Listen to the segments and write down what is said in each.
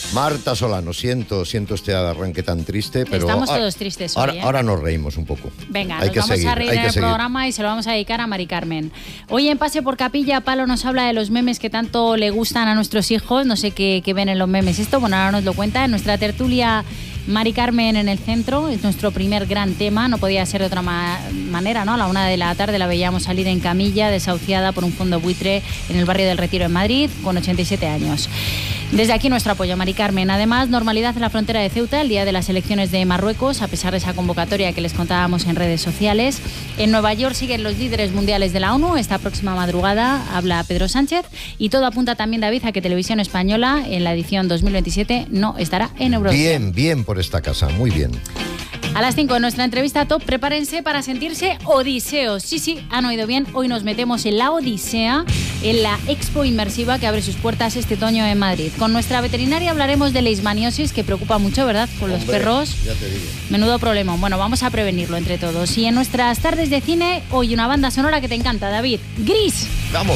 Marta Solano, siento este arranque tan triste, pero... Estamos todos tristes hoy, ahora nos reímos un poco. Venga, nos vamos a reír en el programa y se lo vamos a dedicar a Mari Carmen. Hoy en Pase por Capilla, Palo nos habla de los memes que tanto le gustan a nuestros hijos. No sé qué ven en los memes esto, bueno, ahora nos lo cuenta. En nuestra tertulia, Mari Carmen en el centro, es nuestro primer gran tema, no podía ser de otra manera, ¿no? A la 1 de la tarde la veíamos salir en camilla, desahuciada por un fondo buitre en el barrio del Retiro en Madrid, con 87 años. Desde aquí nuestro apoyo a Mari Carmen. Además, normalidad en la frontera de Ceuta el día de las elecciones de Marruecos, a pesar de esa convocatoria que les contábamos en redes sociales. En Nueva York siguen los líderes mundiales de la ONU. Esta próxima madrugada habla Pedro Sánchez y todo apunta también, David, a que Televisión Española en la edición 2027 no estará en Eurovisión. Bien por esta casa, muy bien. A las 5 en nuestra entrevista top, prepárense para sentirse odiseos. Sí, han oído bien, hoy nos metemos en la Odisea, en la expo inmersiva que abre sus puertas este otoño en Madrid. Con nuestra veterinaria hablaremos de leishmaniosis, que preocupa mucho, ¿verdad?, con los perros. Ya te digo. Menudo problema. Bueno, vamos a prevenirlo entre todos. Y en nuestras tardes de cine, hoy una banda sonora que te encanta, David. Gris. ¡Vamos!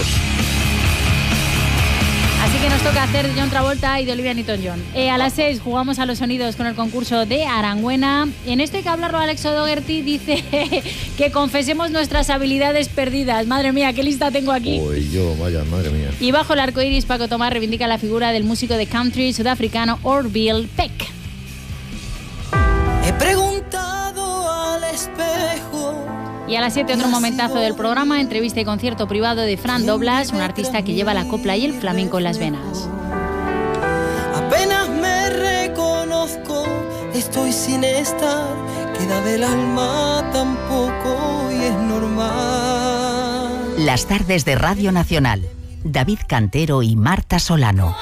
Así que nos toca hacer de John Travolta y de Olivia Newton-John. A las 6 jugamos a los sonidos con el concurso de Aranguena. En esto hay que hablarlo. Alex O'Doherty dice que confesemos nuestras habilidades perdidas. Madre mía, qué lista tengo aquí. Vaya, madre mía. Y bajo el arco iris, Paco Tomás reivindica la figura del músico de country sudafricano Orville Peck. He preguntado al espejo. Y a las 7 otro momentazo del programa, entrevista y concierto privado de Fran Doblas, un artista que lleva la copla y el flamenco en las venas. Apenas me reconozco, estoy sin estar, queda del alma tampoco y es normal. Las tardes de Radio Nacional, David Cantero y Marta Solano.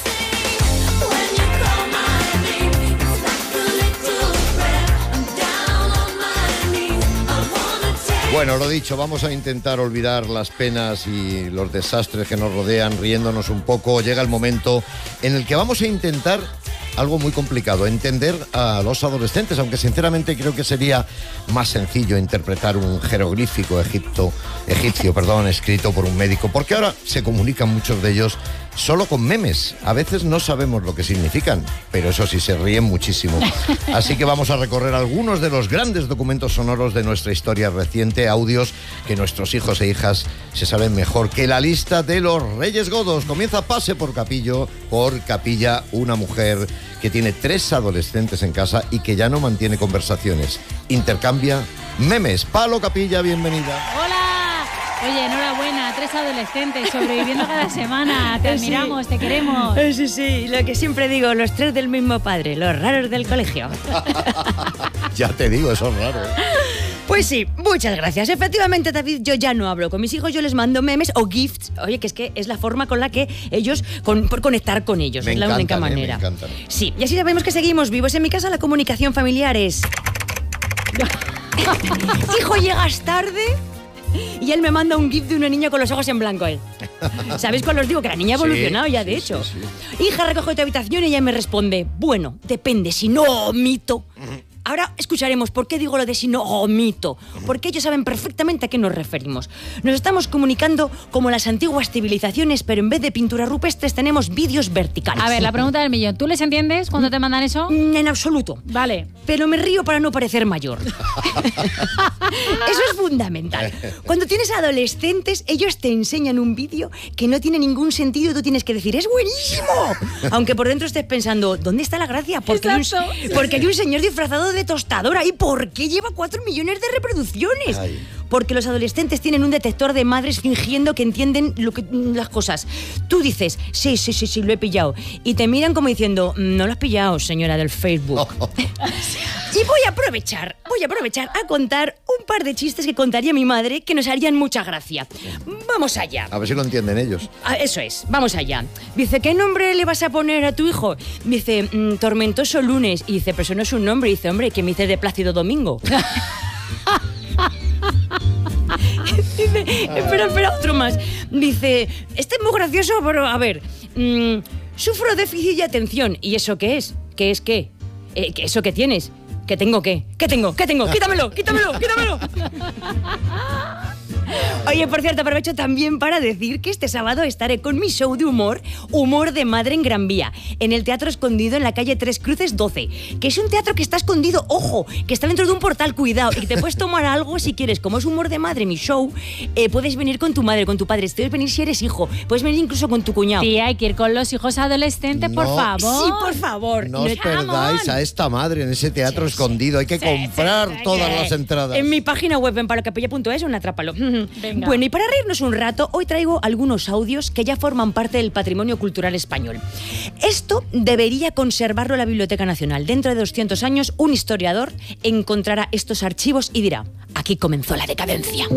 Bueno, lo dicho, vamos a intentar olvidar las penas y los desastres que nos rodean, riéndonos un poco. Llega el momento en el que vamos a intentar algo muy complicado, entender a los adolescentes, aunque sinceramente creo que sería más sencillo interpretar un jeroglífico egipcio, escrito por un médico, porque ahora se comunican muchos de ellos solo con memes. A veces no sabemos lo que significan, pero eso sí, se ríen muchísimo. Así que vamos a recorrer algunos de los grandes documentos sonoros de nuestra historia reciente, audios que nuestros hijos e hijas se saben mejor que la lista de los Reyes Godos. Comienza Pase por Capilla, una mujer que tiene 3 adolescentes en casa y que ya no mantiene conversaciones. Intercambia memes. Palo Capilla, bienvenida. ¡Hola! Oye, enhorabuena, 3 adolescentes sobreviviendo cada semana. Te admiramos, te queremos. Sí, lo que siempre digo, los 3 del mismo padre, los raros del colegio. Ya te digo, eso es raro. Pues sí, muchas gracias. Efectivamente, David, yo ya no hablo con mis hijos, yo les mando memes o gifts. Oye, que es la forma con la que ellos, por conectar con ellos, es la única manera. Me encantan. Sí, y así sabemos que seguimos vivos. En mi casa la comunicación familiar es... Hijo, llegas tarde... Y él me manda un gif de una niña con los ojos en blanco. ¿Sabéis cuál os digo? Que la niña ha evolucionado ya, de hecho. Sí. Hija, recoge tu habitación y ella me responde, bueno, depende, si no omito. Ahora escucharemos por qué digo lo de si no omito. Porque ellos saben perfectamente a qué nos referimos. Nos estamos comunicando como las antiguas civilizaciones, pero en vez de pinturas rupestres tenemos vídeos verticales. A ver, la pregunta del millón. ¿Tú les entiendes cuando te mandan eso? En absoluto. Vale. Pero me río para no parecer mayor. Eso es fundamental. Cuando tienes adolescentes, ellos te enseñan un vídeo que no tiene ningún sentido y tú tienes que decir, ¡es buenísimo! Aunque por dentro estés pensando, ¿dónde está la gracia? Porque hay un señor disfrazado de tostadora. ¿Y por qué lleva 4 millones de reproducciones? Ay. Porque los adolescentes tienen un detector de madres fingiendo que entienden las cosas. Tú dices, sí, lo he pillado. Y te miran como diciendo, no lo has pillado, señora del Facebook. Y voy a aprovechar a contar un par de chistes que contaría mi madre que nos harían mucha gracia. Vamos allá. A ver si lo entienden ellos. Eso es, vamos allá. Dice, ¿qué nombre le vas a poner a tu hijo? Dice, Tormentoso Lunes. Y dice, pero eso no es un nombre. Y dice, hombre, ¿qué me dices de Plácido Domingo? Dice, espera, otro más. Dice, este es muy gracioso, pero a ver, sufro déficit de atención. ¿Y eso qué es? ¿Qué es qué? ¿Eso qué tienes? ¿Qué tengo qué? ¿Qué tengo? Quítamelo. Oye, por cierto, aprovecho también para decir que este sábado estaré con mi show de humor, Humor de Madre en Gran Vía, en el Teatro Escondido en la calle Tres Cruces 12, que es un teatro que está escondido, ojo, que está dentro de un portal, cuidado, y que te puedes tomar algo si quieres. Como es Humor de Madre, mi show, puedes venir con tu madre, con tu padre, puedes venir si eres hijo, puedes venir incluso con tu cuñado. Sí, hay que ir con los hijos adolescentes, por favor. Sí, por favor. No os perdáis a esta madre en ese teatro escondido. Hay que comprar todas las entradas. En mi página web, en palocapella.es, un atrápalo. Venga. Bueno, y para reírnos un rato, hoy traigo algunos audios que ya forman parte del patrimonio cultural español. Esto debería conservarlo la Biblioteca Nacional. Dentro de 200 años, un historiador encontrará estos archivos y dirá: aquí comenzó la decadencia.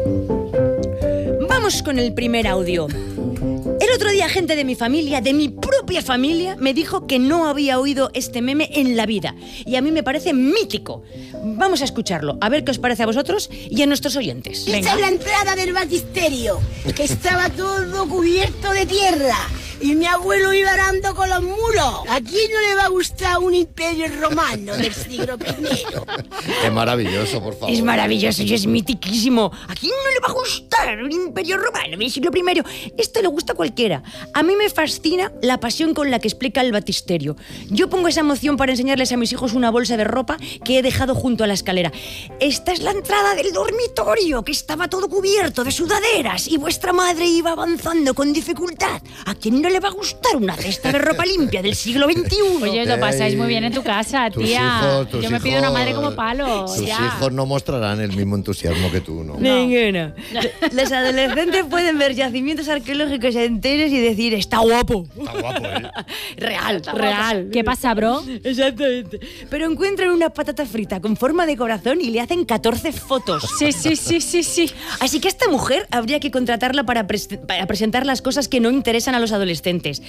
Vamos con el primer audio. El otro día gente de mi familia, de mi propia familia, me dijo que no había oído este meme en la vida. Y a mí me parece mítico. Vamos a escucharlo, a ver qué os parece a vosotros y a nuestros oyentes. Esta es la entrada del baptisterio, que estaba todo cubierto de tierra. Y mi abuelo iba arando con los mulos. ¿A quién no le va a gustar un imperio romano del siglo I? Es maravilloso, por favor. Es maravilloso y es mitiquísimo. ¿A quién no le va a gustar un imperio romano del siglo I? Esto le gusta a cualquiera. A mí me fascina la pasión con la que explica el baptisterio. Yo pongo esa emoción para enseñarles a mis hijos una bolsa de ropa que he dejado junto a la escalera. Esta es la entrada del dormitorio, que estaba todo cubierto de sudaderas y vuestra madre iba avanzando con dificultad. ¿A quién no le va a gustar una cesta de ropa limpia del siglo XXI? Oye, lo pasáis muy bien en tu casa, tía. Tus Yo me pido una hijos, madre como palo. Tus ya. hijos no mostrarán el mismo entusiasmo que tú, ¿no? Ninguna. Los adolescentes pueden ver yacimientos arqueológicos enteros y decir: está guapo. Está guapo, ¿eh? Real. ¿Qué pasa, bro? Exactamente. Pero encuentran una patata frita con forma de corazón y le hacen 14 fotos. Sí. Así que a esta mujer habría que contratarla para presentar las cosas que no interesan a los adolescentes.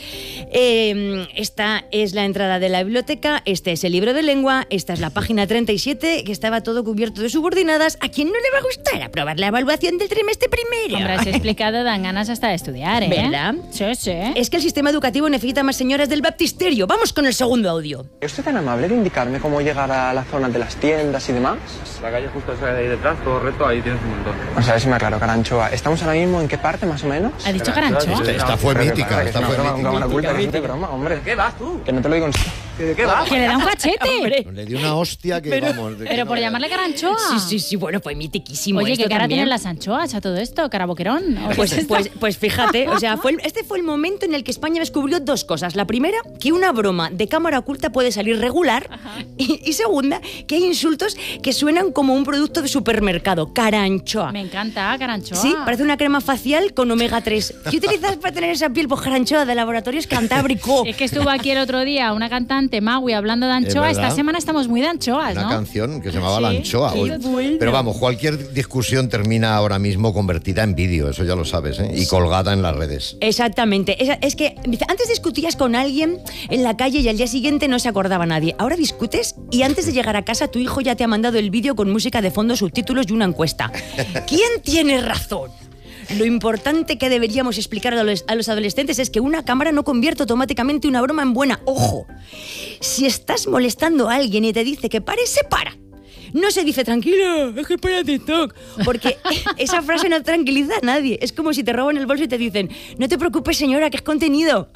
Esta es la entrada de la biblioteca, este es el libro de lengua, esta es la página 37, que estaba todo cubierto de subordinadas. ¿A quién no le va a gustar aprobar la evaluación del trimestre primero? Hombre, has explicado, dan ganas hasta de estudiar, ¿eh? ¿Verdad? Sí. Es que el sistema educativo necesita más señoras del baptisterio. Vamos con el segundo audio. ¿Es usted tan amable de indicarme cómo llegar a la zona de las tiendas y demás? La calle justo esa de ahí detrás, todo recto, ahí tienes un montón. Vamos a ver si me aclaro, Caranchoa. ¿Estamos ahora mismo en qué parte, más o menos? ¿Ha dicho Caranchoa? Esta fue mítica, esta fue Una culpa, mítica. no te broma, hombre. ¿De qué vas tú? Que no te lo digo en serio. ¿De qué vas? Que le da un cachete. Le dio una hostia que vamos. de que Pero no por veas. llamarle Caranchoa. Sí, bueno, fue mitiquísimo. Oye, esto ¿qué cara también. tienen las anchoas a todo esto? ¿Cara boquerón? ¿O qué es esto? Pues fíjate, o sea, este fue el momento en el que España descubrió dos cosas. La primera, que una broma de cámara oculta puede salir regular. Y segunda, que hay insultos que suenan como un producto de supermercado. Caranchoa. Me encanta, Caranchoa. Sí, parece una crema facial con omega 3. ¿Qué utilizas para tener esa piel? Pues Caranchoa, de Laboratorios Cantábrico. Es que estuvo aquí el otro día una cantante, Magui, hablando de anchoa. ¿Es verdad? Esta semana estamos muy de anchoas, Una ¿no? canción que se llamaba La Sí, Anchoa. qué Oye, bueno. pero vamos, cualquier discusión termina ahora mismo convertida en vídeo, eso ya lo sabes, ¿eh? Y colgada en las redes. Exactamente. Es que antes discutías con alguien en la calle y al día siguiente no se acordaba nadie. Ahora discutes y antes de llegar a casa tu hijo ya te ha mandado el vídeo con música de fondo, subtítulos y una encuesta. ¿Quién tiene razón? Lo importante que deberíamos explicar a los adolescentes es que una cámara no convierte automáticamente una broma en buena. ¡Ojo! Si estás molestando a alguien y te dice que pare, se para. No se dice tranquilo, es que para TikTok. Porque esa frase no tranquiliza a nadie. Es como si te roban el bolso y te dicen: no te preocupes, señora, que es contenido.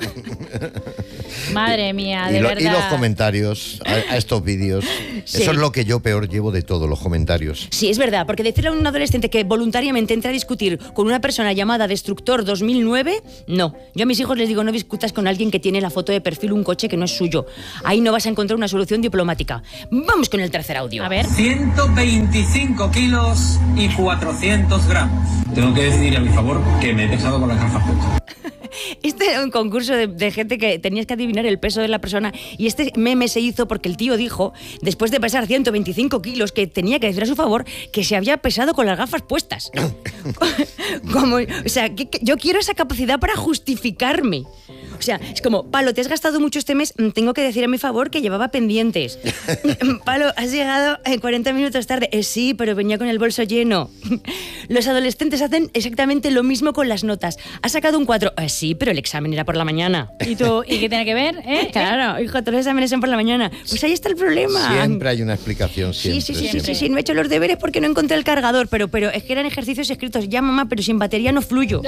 Madre mía, de Y verdad. los comentarios a estos vídeos. Sí. Eso es lo que yo peor llevo de todo, los comentarios. Sí, es verdad, porque decirle a un adolescente que voluntariamente entra a discutir con una persona llamada Destructor 2009, no. Yo a mis hijos les digo: no discutas con alguien que tiene la foto de perfil un coche que no es suyo. Ahí no vas a encontrar una solución diplomática. Vamos con el tercer audio. A ver. 125 kilos y 400 gramos. Tengo que decir a mi favor que me he pesado con las gafas puestas. Este era un concurso de gente que tenías que adivinar el peso de la persona y este meme se hizo porque el tío dijo, después de pesar 125 kilos, que tenía que decir a su favor que se había pesado con las gafas puestas. O sea, yo quiero esa capacidad para justificarme. O sea, es como: Palo, te has gastado mucho este mes, tengo que decir a mi favor que llevaba pendientes. Palo, has llegado 40 minutos tarde. Sí, pero venía con el bolso lleno. Los adolescentes hacen exactamente lo mismo con las notas. ¿Has sacado un 4? Sí, pero el examen era por la mañana. ¿Y tú? ¿Y qué tiene que ver? Claro, hijo, todos los exámenes son por la mañana. Pues ahí está el problema. Siempre hay una explicación, siempre. Sí, no he hecho los deberes porque no encontré el cargador, pero es que eran ejercicios escritos. Ya, mamá, pero sin batería no fluyo.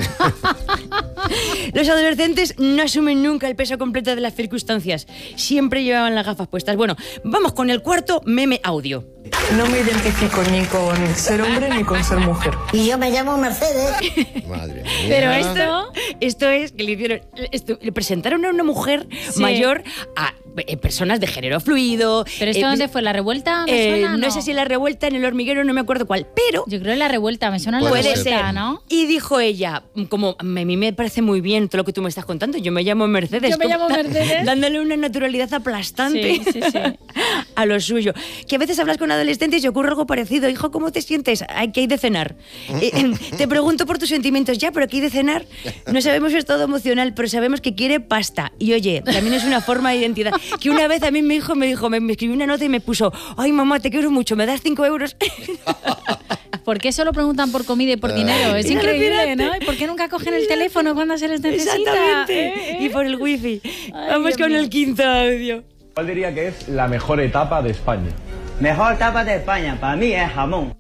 Los adolescentes no asumen nunca el peso completo de las circunstancias. Siempre llevaban las gafas puestas. Bueno, vamos con el cuarto meme audio. No me identifico ni con ser hombre ni con ser mujer. Y yo me llamo Mercedes. Madre mía. Pero esto es que le presentaron a una mujer mayor a personas de género fluido. ¿Pero esto dónde fue? ¿La Revuelta? ¿Me suena? No sé si La Revuelta, en El Hormiguero, no me acuerdo cuál, pero... Yo creo en La Revuelta, me suena La Revuelta, ¿no? Y dijo ella, como a mí me parece muy bien todo lo que tú me estás contando, yo me llamo Mercedes. Yo me llamo Mercedes. Dándole una naturalidad aplastante sí. a lo suyo. Que a veces hablas con adolescentes y ocurre algo parecido. Hijo, ¿cómo te sientes? ¿Qué hay de cenar? Te pregunto por tus sentimientos. Ya, pero ¿qué hay de cenar? No sabemos su estado emocional, pero sabemos que quiere pasta. Y oye, también es una forma de identidad. Que una vez a mí mi hijo me escribió una nota y me puso: ay, mamá, te quiero mucho, ¿me das 5 euros? ¿Por qué solo preguntan por comida y por dinero? Es increíble, ¿no? ¿Y por qué nunca cogen el teléfono cuando se les necesita? Exactamente. Y por el wifi. Vamos con el quinto audio. ¿Cuál diría que es la mejor etapa de España? Mejor etapa de España, para mí es jamón.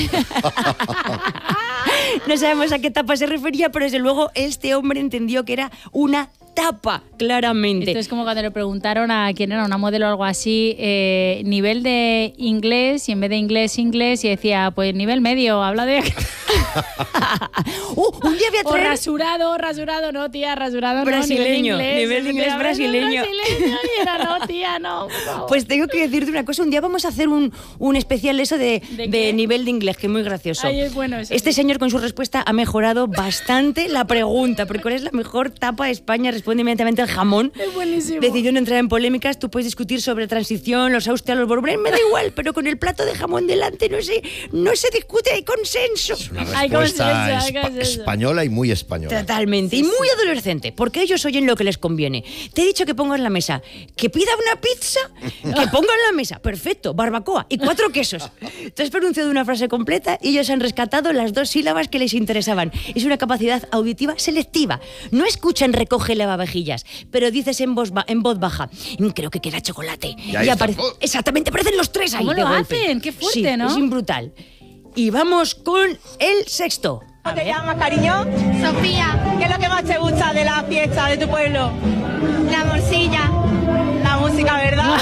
No sabemos a qué etapa se refería, pero desde luego este hombre entendió que era una tapa, claramente. Esto es como cuando le preguntaron a quién era, una modelo o algo así, nivel de inglés, y en vez de inglés, y decía, pues nivel medio, habla de... un día voy a traer... O rasurado, no, tía, rasurado brasileño, no, nivel de inglés brasileño. Y era, no, tía, no, por favor. Pues tengo que decirte una cosa, un día vamos a hacer un especial eso de nivel de inglés, que es muy gracioso. Ay, es bueno eso. Este señor con su respuesta ha mejorado bastante la pregunta, porque ¿cuál es la mejor tapa de España? Responde inmediatamente el jamón. Es buenísimo. Decidió no entrar en polémicas, tú puedes discutir sobre transición, los Austria, los Borbones, me da igual, pero con el plato de jamón delante no se discute, hay consenso. Es una respuesta española y muy española. Totalmente, y muy adolescente, porque ellos oyen lo que les conviene. Te he dicho que pongas en la mesa, que pida una pizza, que ponga en la mesa, perfecto, barbacoa y 4 quesos. Te has pronunciado una frase completa y ellos han rescatado las 2 sílabas que les interesaban. Es una capacidad auditiva selectiva. No escuchan recoge lavavajillas, pero dices en voz baja, creo que queda chocolate. Y aparece, exactamente, aparecen los 3 ahí. ¿Cómo lo hacen? Qué fuerte, sí, ¿no? Es brutal. Y vamos con el sexto. ¿Cómo te llamas, cariño? Sofía. ¿Qué es lo que más te gusta de la fiesta de tu pueblo? La morcilla. La música, ¿verdad?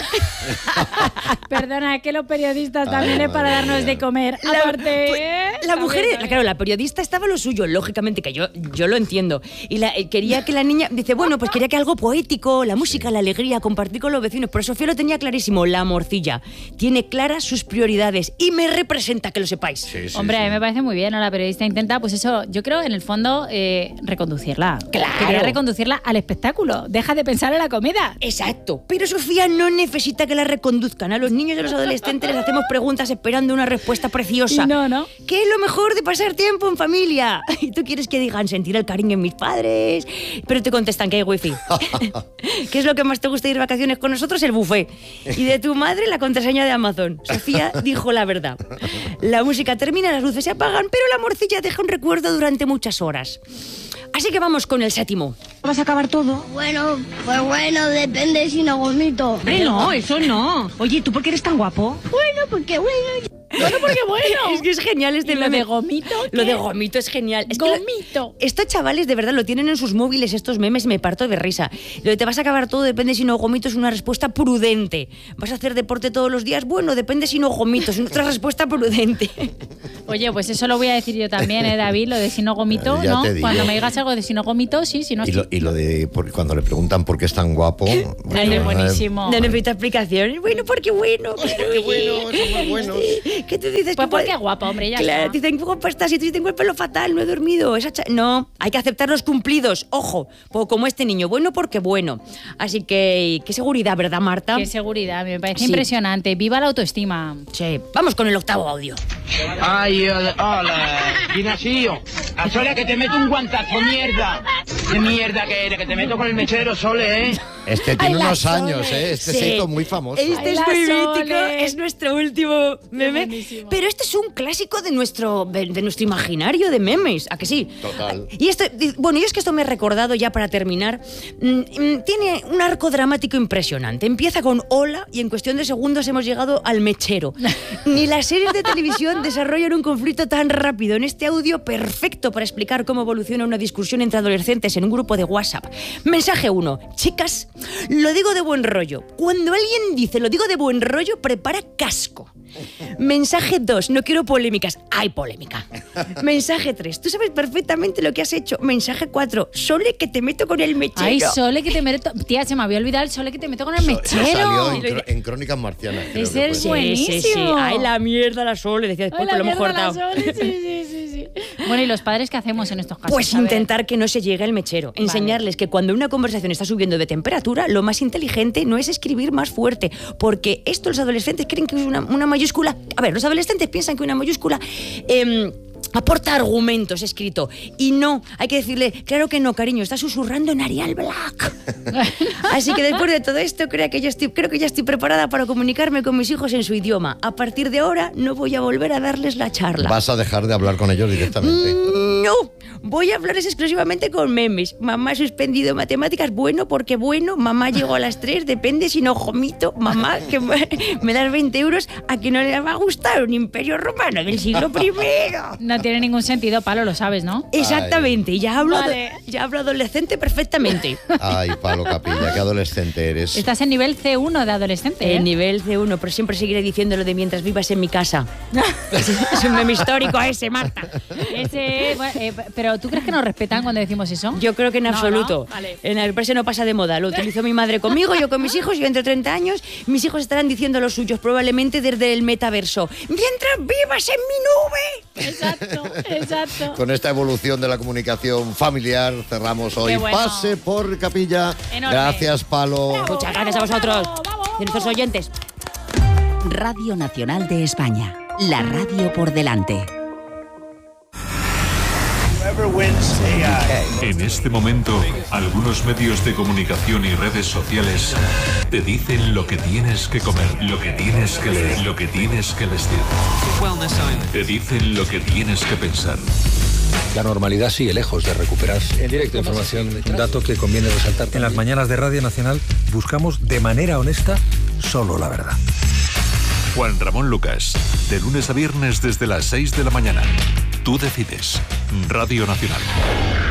Perdona, que los periodistas también es para darnos de comer. Aparte, la mujer, claro, la periodista estaba lo suyo, lógicamente, que yo lo entiendo. Y quería que la niña, dice, bueno, pues quería que algo poético, la música, la alegría, compartir con los vecinos. Pero Sofía lo tenía clarísimo, la morcilla. Tiene claras sus prioridades y me representa, que lo sepáis. Sí, hombre, a mí me parece muy bien, ¿no? La periodista intenta, pues eso, yo creo, en el fondo, reconducirla. Claro. Quería reconducirla al espectáculo. Deja de pensar en la comida. Exacto. Pero Sofía no necesita que la reconduzcan. A los niños y a los adolescentes les hacemos preguntas esperando una respuesta preciosa. No. ¿Qué es lo mejor de pasar tiempo en familia? Y tú quieres que digan sentir el cariño en mis padres, pero te contestan que hay wifi. ¿Qué es lo que más te gusta ir de vacaciones con nosotros? El buffet. Y de tu madre, la contraseña de Amazon. Sofía dijo la verdad. La música termina, las luces se apagan, pero la morcilla deja un recuerdo durante muchas horas. Así que vamos con el séptimo. ¿Vas a acabar todo? Bueno, pues bueno, depende si no vomito. No, eso no. Oye, ¿tú por qué eres tan guapo? Bueno, porque bueno. Bueno, porque bueno. Es que es genial este meme. ¿Lo de gomito? Lo de gomito es genial. Es gomito. Estos chavales de verdad lo tienen en sus móviles, estos memes, y me parto de risa. Lo de te vas a acabar todo, depende si no gomito, es una respuesta prudente. ¿Vas a hacer deporte todos los días? Bueno, depende si no gomito, es otra respuesta prudente. Oye, pues eso lo voy a decir yo también, David, lo de si no gomito, ¿no? Cuando me digas algo de si no gomito, sí, si no... Y lo de cuando le preguntan por qué es tan guapo... Bueno, es buenísimo. No necesita explicación. Bueno, porque bueno. Qué bueno, son muy buenos. ¿Qué tú dices? Pues porque guapa, hombre, ya claro, está. dicen, guapa estás, y tú tengo el pelo fatal, no he dormido. No, hay que aceptar los cumplidos. Ojo, como este niño, bueno porque bueno. Así que, qué seguridad, ¿verdad, Marta? Qué seguridad, me parece impresionante. Viva la autoestima. Sí, vamos con el octavo audio. Ay, hola, Ignacio. A Sole que te meto un guantazo, mierda. ¿Qué mierda que eres? Que te meto con el mechero, Sole, ¿eh? Este tiene unos años, ¿eh? Este se hizo muy famoso. Este es muy mítico, es nuestro último meme. Pero este es un clásico de nuestro imaginario de memes, ¿a que sí? Total. Y esto, bueno, yo es que esto me he recordado ya para terminar. Tiene un arco dramático impresionante. Empieza con hola y en cuestión de segundos hemos llegado al mechero. Ni las series de televisión desarrollan un conflicto tan rápido. En este audio perfecto para explicar cómo evoluciona una discusión entre adolescentes en un grupo de WhatsApp. Mensaje 1. Chicas, lo digo de buen rollo. Cuando alguien dice lo digo de buen rollo, prepara casco. Mensaje 2. No quiero polémicas. Hay polémica. Mensaje 3. Tú sabes perfectamente lo que has hecho. Mensaje 4. Sole que te meto con el mechero. Ay, Sole que te meto... Tía, se me había olvidado el Sole que te meto con el mechero. Salió en Crónicas Marcianas. Ese es buenísimo. Sí. Ay, la mierda, la Sole. Decía después, pero lo hemos cortado. Sí. Bueno, ¿y los padres qué hacemos en estos casos? Pues intentar que no se llegue el mechero. Enseñarles que cuando una conversación está subiendo de temperatura, lo más inteligente no es escribir más fuerte. Porque esto los adolescentes creen que es una mayúscula. A ver, los adolescentes piensan que una mayúscula aporta argumentos escrito. Y no, hay que decirle, claro que no, cariño, está susurrando en Arial Black. Así que después de todo esto, creo que ya estoy preparada para comunicarme con mis hijos en su idioma. A partir de ahora no voy a volver a darles la charla. ¿Vas a dejar de hablar con ellos directamente? No, voy a hablarles exclusivamente con memes. Mamá ha suspendido matemáticas, bueno, porque bueno, mamá llegó a las 3, depende si no jomito, mamá, que me das 20 euros, a que no le va a gustar un imperio romano del siglo I. No tiene ningún sentido, Palo, lo sabes, ¿no? Exactamente, ya hablo adolescente perfectamente. Ay, Palo Capilla, qué adolescente eres. Estás en nivel C1 de adolescente, ¿eh? En nivel C1, pero siempre seguiré diciéndolo de mientras vivas en mi casa. Es un meme histórico ese, Marta. Pero ¿tú crees que nos respetan cuando decimos eso? Yo creo que en absoluto. ¿no? Vale. En el presente no pasa de moda. Lo utilizó mi madre conmigo, yo con mis hijos, yo entre 30 años. Mis hijos estarán diciendo los suyos, probablemente desde el metaverso. ¡Mientras vivas en mi nube! Exacto. Con esta evolución de la comunicación familiar cerramos hoy. Bueno. Pase por Capilla. Enorme. Gracias, Palo. Muchas gracias a vosotros y a nuestros oyentes. Radio Nacional de España. La radio por delante. En este momento, algunos medios de comunicación y redes sociales te dicen lo que tienes que comer, lo que tienes que leer, lo que tienes que vestir. Te dicen lo que tienes que pensar. La normalidad sigue lejos de recuperarse. En directo, información, un dato que conviene resaltar. En las mañanas de Radio Nacional buscamos de manera honesta solo la verdad. Juan Ramón Lucas, de lunes a viernes desde las 6 de la mañana. Tú decides. Radio Nacional.